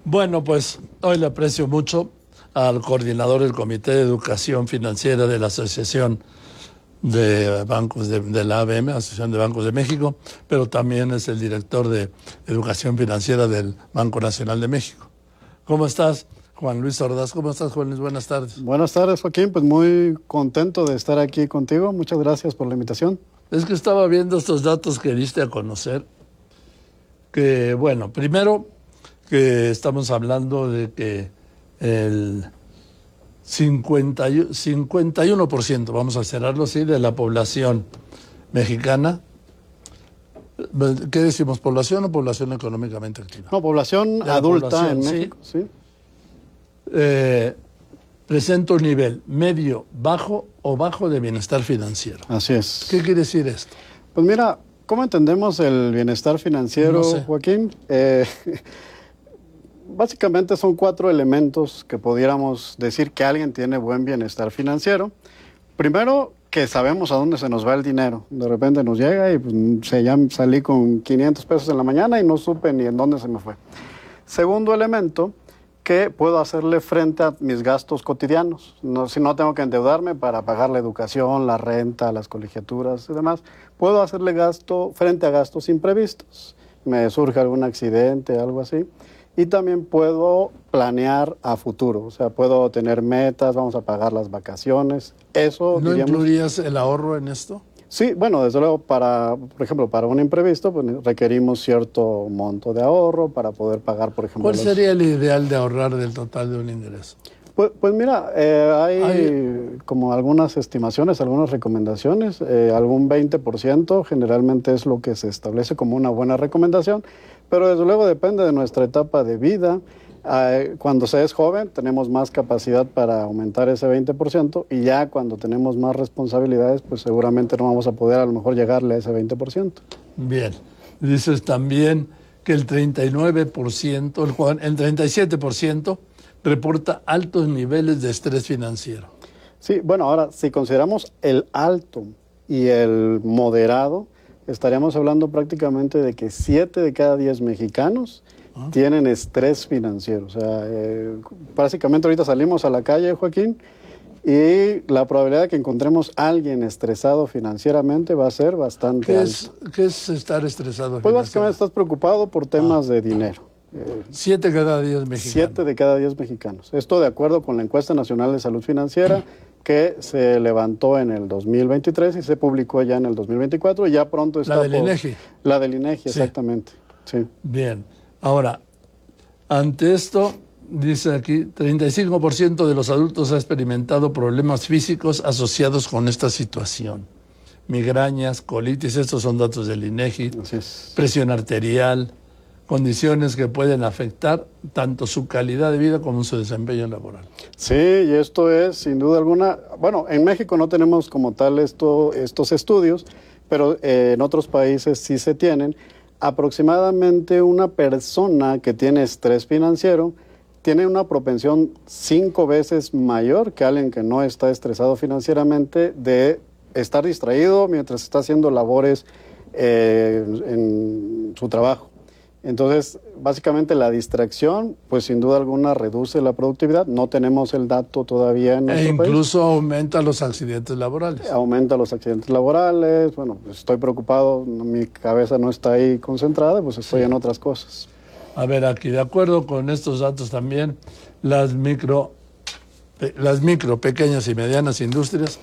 Bueno, pues hoy le aprecio mucho al coordinador del Comité de Educación Financiera de la Asociación de Bancos de la ABM, Asociación de Bancos de México, pero también es el director de Educación Financiera del Banco Nacional de México. ¿Cómo estás, Juan Luis Ordaz? ¿Cómo estás, Juan Luis? Buenas tardes. Buenas tardes, Joaquín. Pues muy contento de estar aquí contigo. Muchas gracias por la invitación. Es que estaba viendo estos datos que diste a conocer, que, bueno, primero que estamos hablando de que el 51%, vamos a cerrarlo así, de la población mexicana. ¿Qué decimos? ¿Población o población económicamente activa? No, población adulta en México, sí. Presenta un nivel medio, bajo o bajo de bienestar financiero. Así es. ¿Qué quiere decir esto? Pues mira, ¿cómo entendemos el bienestar financiero, No sé. Joaquín? Básicamente son 4 elementos que pudiéramos decir que alguien tiene buen bienestar financiero. Primero, que sabemos a dónde se nos va el dinero. De repente nos llega y pues, ya salí con 500 pesos en la mañana y no supe ni en dónde se me fue. Segundo elemento, que puedo hacerle frente a mis gastos cotidianos. Si no tengo que endeudarme para pagar la educación, la renta, las colegiaturas y demás, puedo hacerle frente a gastos imprevistos. Me surge algún accidente, algo así. Y también puedo planear a futuro, o sea, puedo tener metas, vamos a pagar las vacaciones. Eso, ¿No diríamos, incluirías el ahorro en esto? Sí, bueno, desde luego, por ejemplo, para un imprevisto, pues requerimos cierto monto de ahorro para poder pagar, por ejemplo... ¿Cuál sería el ideal de ahorrar del total de un ingreso? Pues mira, hay como algunas estimaciones, algunas recomendaciones, algún 20% generalmente es lo que se establece como una buena recomendación, pero desde luego depende de nuestra etapa de vida. Cuando se es joven tenemos más capacidad para aumentar ese 20% y ya cuando tenemos más responsabilidades, pues seguramente no vamos a poder a lo mejor llegarle a ese 20%. Bien, dices también que el 39%, el 37% reporta altos niveles de estrés financiero. Sí, bueno, ahora, si consideramos el alto y el moderado, estaríamos hablando prácticamente de que 7 de cada 10 mexicanos tienen estrés financiero. O sea, básicamente ahorita salimos a la calle, Joaquín, y la probabilidad de que encontremos a alguien estresado financieramente va a ser bastante alta. ¿Qué es estar estresado? Pues básicamente estás preocupado por temas de dinero. 7 de cada 10 mexicanos. 7 de cada 10 mexicanos. Esto de acuerdo con la encuesta nacional de salud financiera que se levantó en el 2023 y se publicó ya en el 2024 y ya pronto está... La del INEGI. La del INEGI, Sí. exactamente. Sí. Bien. Ahora, ante esto, dice aquí, 35% de los adultos ha experimentado problemas físicos asociados con esta situación. Migrañas, colitis, estos son datos del INEGI. Así es. Presión arterial, condiciones que pueden afectar tanto su calidad de vida como su desempeño laboral. Sí, y esto es sin duda alguna, bueno, en México no tenemos como tal estos estudios, pero en otros países sí se tienen. Aproximadamente una persona que tiene estrés financiero tiene una propensión 5 veces mayor que alguien que no está estresado financieramente de estar distraído mientras está haciendo labores en su trabajo. Entonces, básicamente la distracción, pues sin duda alguna reduce la productividad. No tenemos el dato todavía en nuestro país. Incluso aumenta los accidentes laborales. Aumenta los accidentes laborales. Bueno, pues estoy preocupado, mi cabeza no está ahí concentrada, pues estoy en otras cosas. A ver, aquí, de acuerdo con estos datos también, las micro, pequeñas y medianas industrias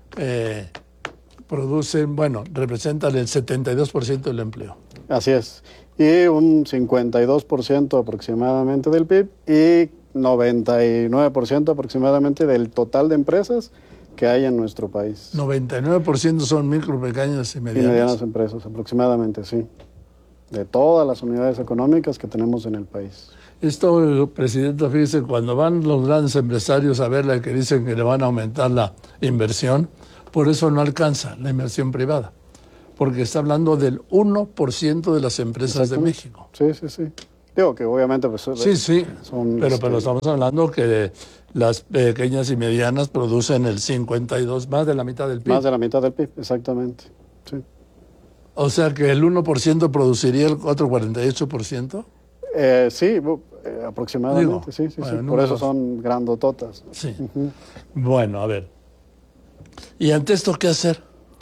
representan el 72% del empleo. Así es. Y un 52% aproximadamente del PIB y 99% aproximadamente del total de empresas que hay en nuestro país. 99% son micro, pequeñas y medianas. Y medianas empresas, aproximadamente, sí. De todas las unidades económicas que tenemos en el país. Esto, Presidenta, fíjese, cuando van los grandes empresarios a verla que dicen que le van a aumentar la inversión, por eso no alcanza la inversión privada. Porque está hablando del 1% de las empresas de México. Sí, sí, sí. Digo que obviamente... Pues, sí, son, pero estamos hablando que las pequeñas y medianas producen el 52%, más de la mitad del PIB. Más de la mitad del PIB, exactamente. Sí. O sea que el 1% produciría el 4,48%. Sí, aproximadamente, Digo, sí. bueno, Por eso son grandototas. Sí. Bueno, a ver. ¿Y ante esto qué hacer?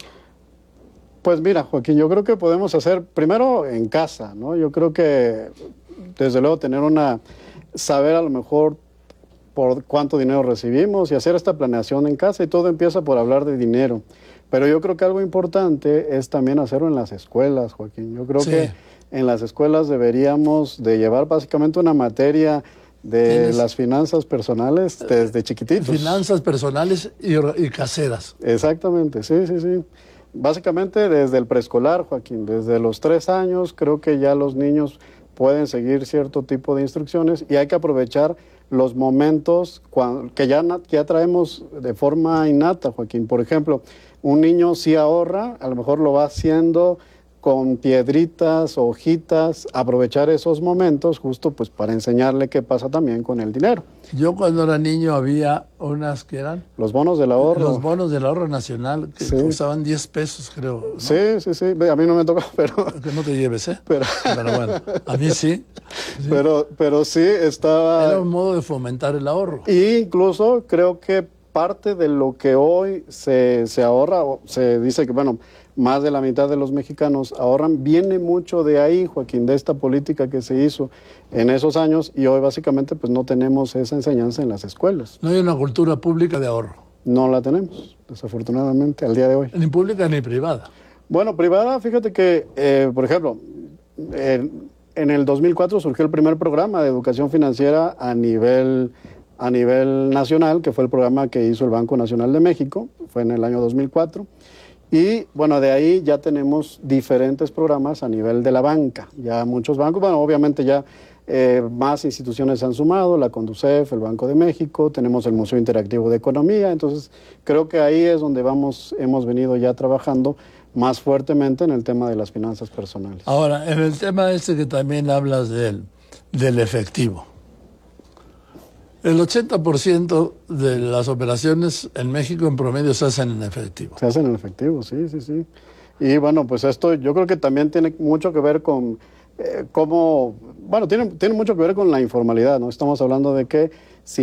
Pues mira, Joaquín, yo creo que podemos hacer primero en casa, ¿no? Yo creo que desde luego saber a lo mejor por cuánto dinero recibimos y hacer esta planeación en casa, y todo empieza por hablar de dinero. Pero yo creo que algo importante es también hacerlo en las escuelas, Joaquín. Yo creo que en las escuelas deberíamos de llevar básicamente una materia de las finanzas personales desde chiquititos. Finanzas personales y caseras. Exactamente, sí. Básicamente desde el preescolar, Joaquín, desde los 3 años, creo que ya los niños pueden seguir cierto tipo de instrucciones, y hay que aprovechar los momentos que ya traemos de forma innata, Joaquín. Por ejemplo, un niño sí ahorra, a lo mejor lo va haciendo con piedritas, hojitas, aprovechar esos momentos justo pues para enseñarle qué pasa también con el dinero. Yo cuando era niño había unas que eran... Los bonos del ahorro. Los bonos del ahorro nacional, que costaban 10 pesos, creo, ¿no? Sí. A mí no me tocó, pero... Que no te lleves, ¿eh? Pero bueno, a mí sí. Pero sí estaba... Era un modo de fomentar el ahorro. Y incluso creo que parte de lo que hoy se ahorra, o se dice que, bueno, más de la mitad de los mexicanos ahorran, viene mucho de ahí, Joaquín, de esta política que se hizo en esos años, y hoy básicamente pues no tenemos esa enseñanza en las escuelas. No hay una cultura pública de ahorro. No la tenemos, desafortunadamente, al día de hoy. Ni pública ni privada. Bueno, privada, fíjate que, por ejemplo, en el 2004 surgió el primer programa de educación financiera a nivel nacional, que fue el programa que hizo el Banco Nacional de México, fue en el año 2004. Y bueno, de ahí ya tenemos diferentes programas a nivel de la banca. Ya muchos bancos, bueno, obviamente ya más instituciones se han sumado, la Conducef, el Banco de México, tenemos el Museo Interactivo de Economía. Entonces, creo que ahí es donde hemos venido ya trabajando más fuertemente en el tema de las finanzas personales. Ahora, en el tema que también hablas del efectivo. El 80% de las operaciones en México en promedio se hacen en efectivo. Se hacen en efectivo, sí. Y bueno, pues esto yo creo que también tiene mucho que ver con tiene mucho que ver con la informalidad, ¿no? Estamos hablando de que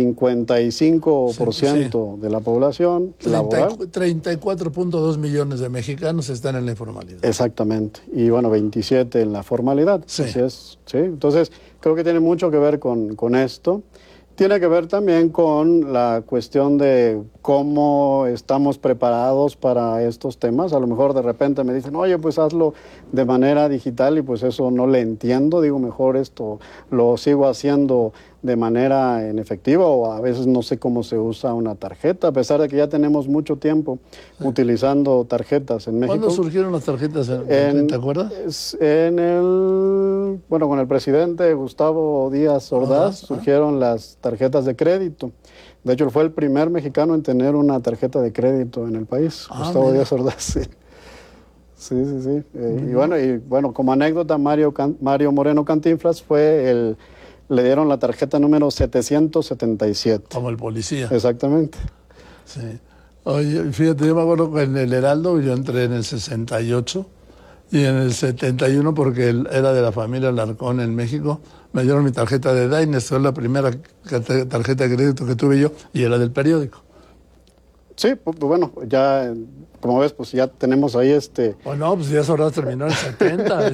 55% de la población laboral... 34.2 millones de mexicanos están en la informalidad. Exactamente. Y bueno, 27 en la formalidad. Sí. Así es, sí. Entonces, creo que tiene mucho que ver con esto. Tiene que ver también con la cuestión de cómo estamos preparados para estos temas. A lo mejor de repente me dicen, oye, pues hazlo de manera digital, y pues eso no le entiendo. Digo, mejor esto lo sigo haciendo de manera en efectivo, o a veces no sé cómo se usa una tarjeta, a pesar de que ya tenemos mucho tiempo utilizando tarjetas en México. ¿Cuándo surgieron las tarjetas? ¿Te acuerdas? Con el presidente Gustavo Díaz Ordaz surgieron las tarjetas de crédito. De hecho, fue el primer mexicano en tener una tarjeta de crédito en el país, Gustavo Díaz Ordaz. Sí. Y bueno, como anécdota, Mario Moreno Cantinflas le dieron la tarjeta número 777. Como el policía. Exactamente. Sí. Oye, fíjate, yo me acuerdo que en el Heraldo yo entré en el 68 y en el 71, porque era de la familia Alarcón en México, me dieron mi tarjeta de Diners, fue la primera tarjeta de crédito que tuve yo, y era del periódico. Sí, pues bueno, ya, como ves, pues ya tenemos ahí Bueno, pues ya Ordaz terminó en el 70.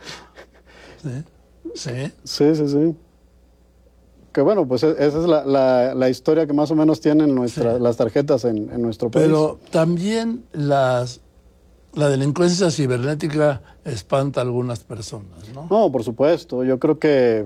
Sí. Que bueno, pues esa es la historia que más o menos tienen las tarjetas en nuestro país. Pero también la delincuencia cibernética espanta a algunas personas, ¿no? No, por supuesto. Yo creo que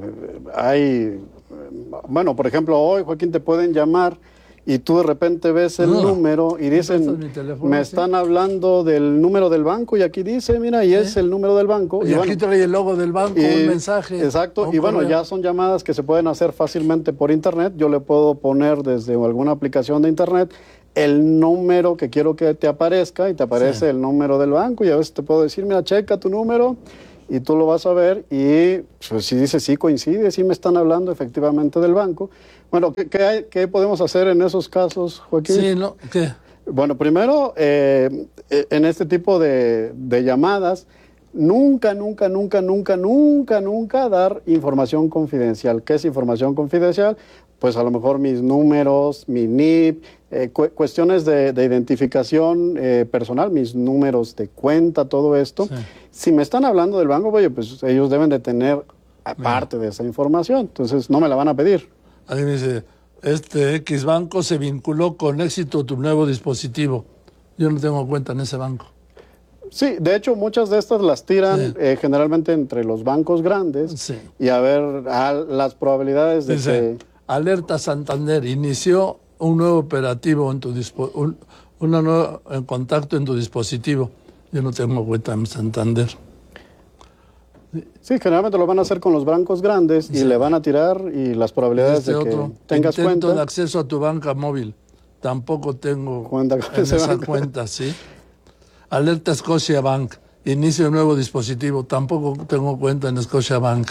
por ejemplo, hoy, Joaquín, te pueden llamar y tú de repente ves el número y dicen, me están hablando del número del banco, y aquí dice, mira, y es el número del banco. Y aquí trae el logo del banco, un mensaje. Exacto, y bueno, ya son llamadas que se pueden hacer fácilmente por internet. Yo le puedo poner desde alguna aplicación de internet el número que quiero que te aparezca, y te aparece el número del banco, y a veces te puedo decir, mira, checa tu número, y tú lo vas a ver, y pues, si dice sí coincide, sí me están hablando efectivamente del banco. Bueno, ¿qué podemos hacer en esos casos, Joaquín? Sí, ¿no? ¿Qué? Bueno, primero, en este tipo de llamadas, nunca dar información confidencial. ¿Qué es información confidencial? Pues a lo mejor mis números, mi NIP, cuestiones de identificación personal, mis números de cuenta, todo esto. Sí. Si me están hablando del banco, oye, pues ellos deben de tener aparte de esa información, entonces no me la van a pedir. Ahí me dice, X banco se vinculó con éxito tu nuevo dispositivo. Yo no tengo cuenta en ese banco. Sí, de hecho muchas de estas las tiran Sí. generalmente entre los bancos grandes Sí. y a ver las probabilidades de Dice, Alerta Santander, inició un nuevo operativo en tu en contacto en tu dispositivo. Yo no tengo cuenta en Santander. Sí, generalmente lo van a hacer con los bancos grandes y le van a tirar y las probabilidades de que tengas intento cuenta. de acceso a tu banca móvil. Tampoco tengo Cuenta con en ese esa banco. cuenta, ¿sí? Alerta Scotiabank, inicio de nuevo dispositivo. Tampoco tengo cuenta en Scotiabank.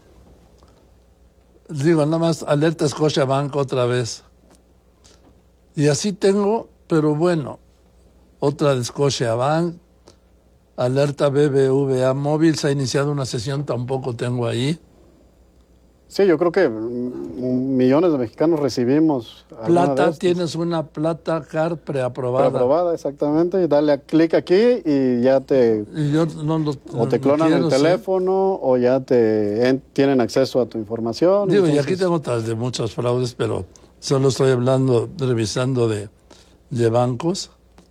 Digo, nada más alerta Scotiabank otra vez. Y así tengo, pero bueno, otra de Scotiabank. Alerta BBVA móvil, se ha iniciado una sesión, tampoco tengo ahí. Sí, yo creo que millones de mexicanos recibimos. Plata, tienes una Plata Card preaprobada. Preaprobada, exactamente. Y dale a clic aquí y ya te... Y yo o te clonan el teléfono o ya tienen acceso a tu información. Digo, entonces... y aquí tengo otras de muchos fraudes, pero solo estoy revisando de bancos.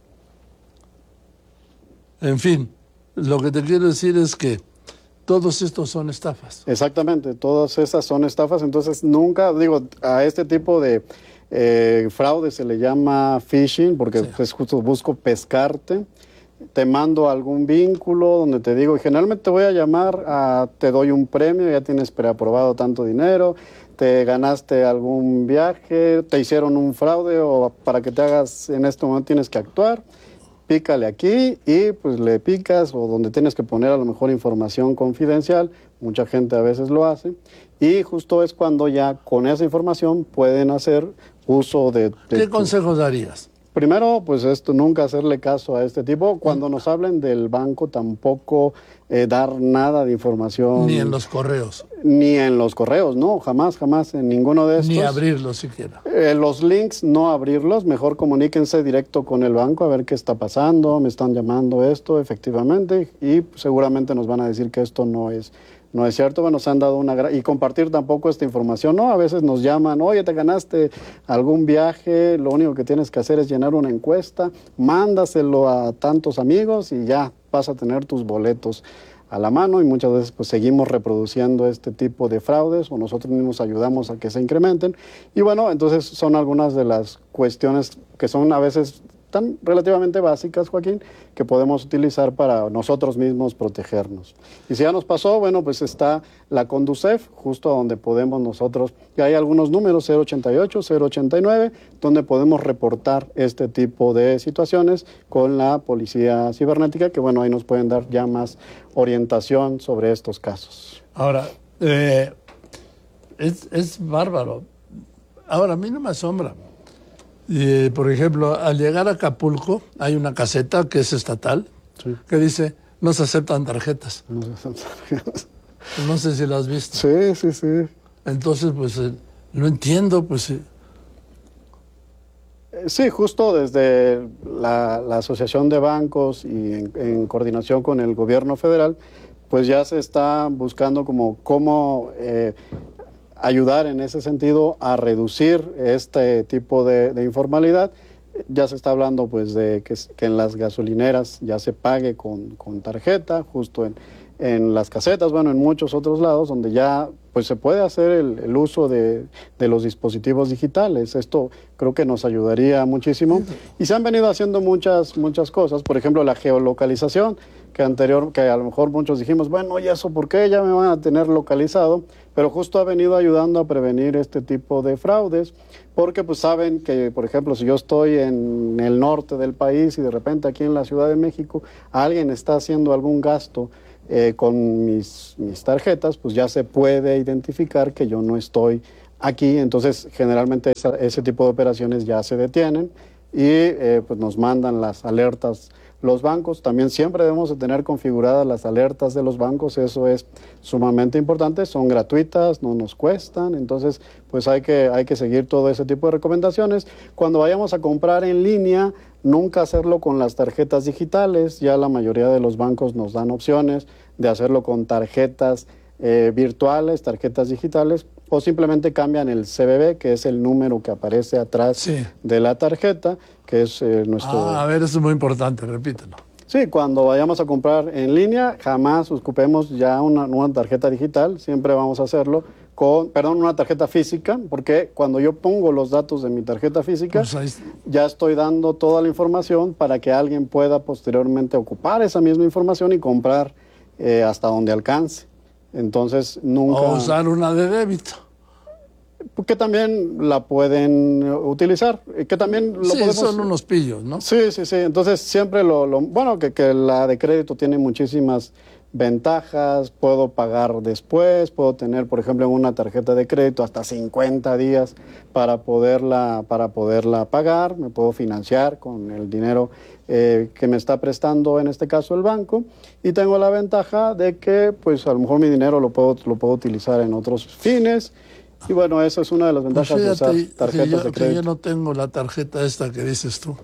En fin, lo que te quiero decir es que todos estos son estafas. Exactamente, todas esas son estafas, entonces nunca, digo, a este tipo de fraude se le llama phishing, porque Sí. pues justo busco pescarte, te mando algún vínculo donde te digo, generalmente te voy a llamar, te doy un premio, ya tienes preaprobado tanto dinero, te ganaste algún viaje, te hicieron un fraude o para que te hagas en este momento tienes que actuar. Pícale aquí y pues le picas o donde tienes que poner a lo mejor información confidencial, mucha gente a veces lo hace, y justo es cuando ya con esa información pueden hacer uso de ¿Qué consejos darías? Primero, pues nunca hacerle caso a este tipo. Cuando nos hablen del banco, tampoco dar nada de información. Ni en los correos. Ni en los correos, no, jamás, en ninguno de estos. Ni abrirlos siquiera. Los links, no abrirlos, mejor comuníquense directo con el banco a ver qué está pasando, me están llamando esto, efectivamente, y seguramente nos van a decir que esto no es cierto. Bueno, se han dado y compartir tampoco esta información, ¿no? A veces nos llaman, oye, te ganaste algún viaje, lo único que tienes que hacer es llenar una encuesta, mándaselo a tantos amigos y ya vas a tener tus boletos a la mano, y muchas veces pues seguimos reproduciendo este tipo de fraudes o nosotros mismos ayudamos a que se incrementen. Y bueno, entonces son algunas de las cuestiones que son a veces tan relativamente básicas, Joaquín, que podemos utilizar para nosotros mismos protegernos. Y si ya nos pasó, bueno, pues está la Conducef, justo donde podemos nosotros, y hay algunos números, 088, 089, donde podemos reportar este tipo de situaciones con la Policía Cibernética, que bueno, ahí nos pueden dar ya más orientación sobre estos casos. Ahora, es bárbaro. Ahora, a mí no me asombra. Por ejemplo, al llegar a Acapulco hay una caseta que es estatal, sí, que dice, no se aceptan tarjetas. No se aceptan tarjetas. No sé si lo has visto. Sí. Entonces, pues, no entiendo, pues... Sí, justo desde la Asociación de Bancos y en coordinación con el gobierno federal, pues ya se está buscando cómo ayudar en ese sentido a reducir este tipo de informalidad. Ya se está hablando pues de que en las gasolineras ya se pague con tarjeta, justo en las casetas, bueno, en muchos otros lados donde ya pues se puede hacer el uso de los dispositivos digitales. Esto creo que nos ayudaría muchísimo. Y se han venido haciendo muchas cosas, por ejemplo la geolocalización, que a lo mejor muchos dijimos, bueno, ¿y eso por qué? Ya me van a tener localizado, pero justo ha venido ayudando a prevenir este tipo de fraudes, porque pues saben que, por ejemplo, si yo estoy en el norte del país y de repente aquí en la Ciudad de México alguien está haciendo algún gasto con mis tarjetas, pues ya se puede identificar que yo no estoy aquí, entonces generalmente ese tipo de operaciones ya se detienen y pues nos mandan las alertas Los bancos también siempre debemos de tener configuradas las alertas de los bancos, eso es sumamente importante, son gratuitas, no nos cuestan, entonces pues hay que seguir todo ese tipo de recomendaciones. Cuando vayamos a comprar en línea, nunca hacerlo con las tarjetas digitales, ya la mayoría de los bancos nos dan opciones de hacerlo con tarjetas virtuales, tarjetas digitales, o simplemente cambian el CBV, que es el número que aparece atrás de la tarjeta, que es nuestro... A ver, eso es muy importante, repítelo. Sí, cuando vayamos a comprar en línea, jamás ocupemos ya una tarjeta digital, siempre vamos a hacerlo una tarjeta física, porque cuando yo pongo los datos de mi tarjeta física, pues ya estoy dando toda la información para que alguien pueda posteriormente ocupar esa misma información y comprar hasta donde alcance. Entonces, nunca... O usar una de débito. Que también la pueden utilizar, que también lo podemos... son unos pillos, ¿no? Sí. Entonces, siempre bueno, que la de crédito tiene muchísimas ventajas, puedo pagar después, puedo tener, por ejemplo, en una tarjeta de crédito hasta 50 días para poderla pagar, me puedo financiar con el dinero que me está prestando, en este caso el banco, y tengo la ventaja de que, pues, a lo mejor mi dinero lo puedo utilizar en otros fines. Y bueno, eso es una de las ventajas de usar tarjetas de crédito. Yo no tengo la tarjeta esta que dices tú,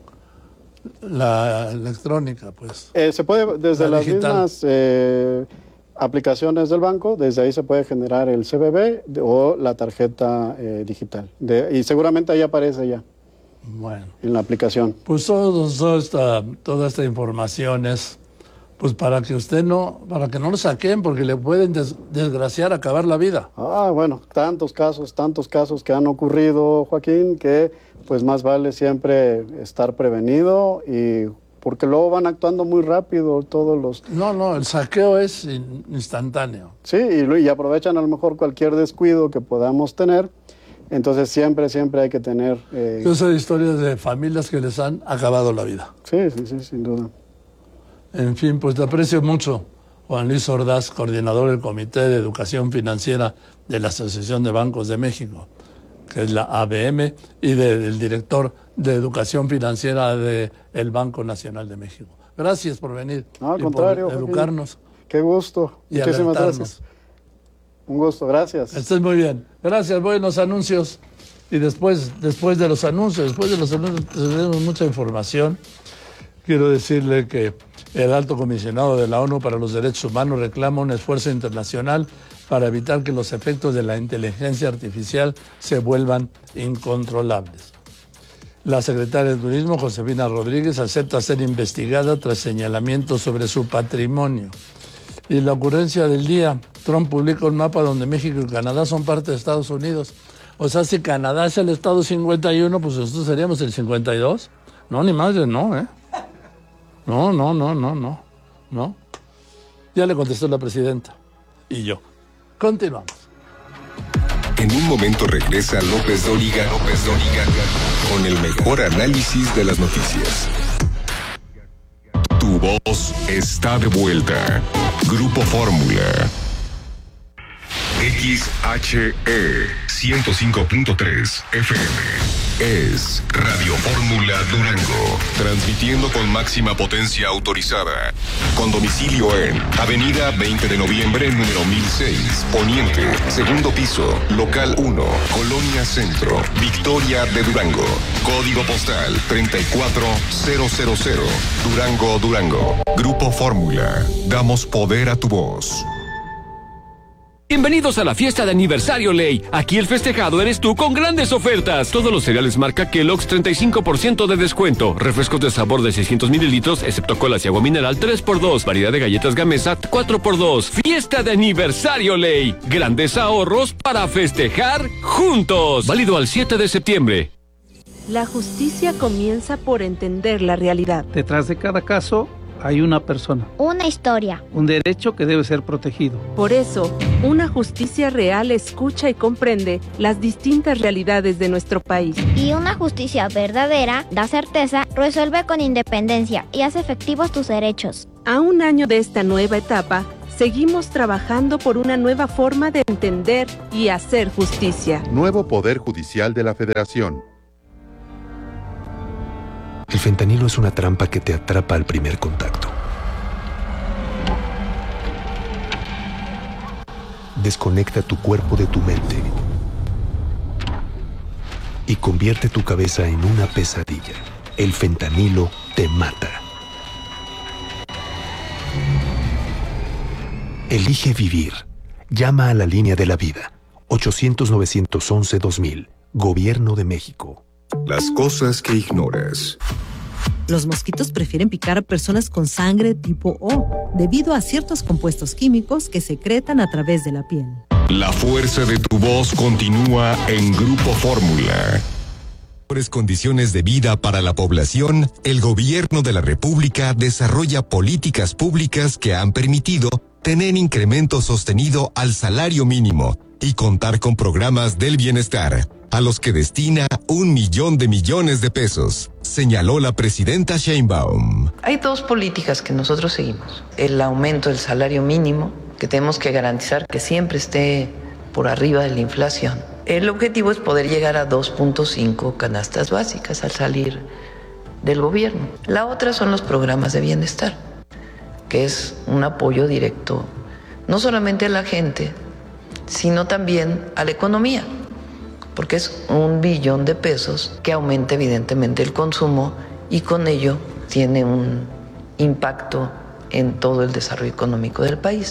la electrónica, pues. Se puede, desde las mismas aplicaciones del banco, desde ahí se puede generar el CBV o la tarjeta digital. Y seguramente ahí aparece ya. Bueno. En la aplicación. Pues toda esta información es pues para que no lo saquen, porque le pueden desgraciar, acabar la vida. Bueno, tantos casos que han ocurrido, Joaquín, que pues más vale siempre estar prevenido, y porque luego van actuando muy rápido todos los... No, el saqueo es instantáneo. Sí, y aprovechan a lo mejor cualquier descuido que podamos tener. Entonces siempre hay que tener... Yo sé historias de familias que les han acabado la vida. Sí, sin duda. En fin, pues te aprecio mucho, Juan Luis Ordaz, coordinador del Comité de Educación Financiera de la Asociación de Bancos de México, que es la ABM, y del director de Educación Financiera del Banco Nacional de México. Gracias por venir. No, al contrario, por educarnos. Joaquín. Qué gusto. Y muchísimas gracias. Un gusto, gracias. Estés muy bien. Gracias, voy a los anuncios. Y después de los anuncios tenemos mucha información. Quiero decirle que el alto comisionado de la ONU para los Derechos Humanos reclama un esfuerzo internacional para evitar que los efectos de la inteligencia artificial se vuelvan incontrolables. La secretaria de Turismo, Josefina Rodríguez, acepta ser investigada tras señalamientos sobre su patrimonio. Y la ocurrencia del día, Trump publica un mapa donde México y Canadá son parte de Estados Unidos. O sea, si Canadá es el estado 51, pues nosotros seríamos el 52. No, ni madre, no, ¿eh? No. Ya le contestó la presidenta. Y yo. Continuamos. En un momento regresa López Dóriga con el mejor análisis de las noticias. Tu voz está de vuelta. Grupo Fórmula. XHE 105.3 FM. Es Radio Fórmula Durango, transmitiendo con máxima potencia autorizada, con domicilio en Avenida 20 de Noviembre, número 1006, Poniente, segundo piso, local 1, Colonia Centro, Victoria de Durango, código postal 34000, Durango. Grupo Fórmula, damos poder a tu voz. Bienvenidos a la fiesta de aniversario Ley. Aquí el festejado eres tú con grandes ofertas. Todos los cereales marca Kellogg's 35% de descuento. Refrescos de sabor de 600 mililitros, excepto colas y agua mineral 3x2. Variedad de galletas Gamesa 4x2. Fiesta de aniversario Ley. Grandes ahorros para festejar juntos. Válido al 7 de septiembre. La justicia comienza por entender la realidad. Detrás de cada caso hay una persona. Una historia. Un derecho que debe ser protegido. Por eso, una justicia real escucha y comprende las distintas realidades de nuestro país. Y una justicia verdadera da certeza, resuelve con independencia y hace efectivos tus derechos. A un año de esta nueva etapa, seguimos trabajando por una nueva forma de entender y hacer justicia. Nuevo Poder Judicial de la Federación. El fentanilo es una trampa que te atrapa al primer contacto. Desconecta tu cuerpo de tu mente y convierte tu cabeza en una pesadilla. El fentanilo te mata. Elige vivir. Llama a la línea de la vida. 800-911-2000. Gobierno de México. Las cosas que ignoras. Los mosquitos prefieren picar a personas con sangre tipo O, debido a ciertos compuestos químicos que secretan a través de la piel. La fuerza de tu voz continúa en Grupo Fórmula. Mejores condiciones de vida para la población, el gobierno de la República desarrolla políticas públicas que han permitido tener incremento sostenido al salario mínimo y contar con programas del bienestar, a los que destina 1 millón de millones de pesos, señaló la presidenta Sheinbaum. Hay dos políticas que nosotros seguimos. El aumento del salario mínimo, que tenemos que garantizar que siempre esté por arriba de la inflación. El objetivo es poder llegar a 2.5 canastas básicas al salir del gobierno. La otra son los programas de bienestar, que es un apoyo directo no solamente a la gente, sino también a la economía, porque es 1 billón de pesos que aumenta evidentemente el consumo y con ello tiene un impacto en todo el desarrollo económico del país.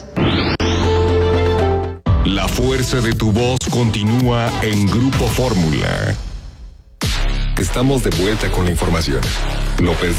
La fuerza de tu voz continúa en Grupo Fórmula. Estamos de vuelta con la información. López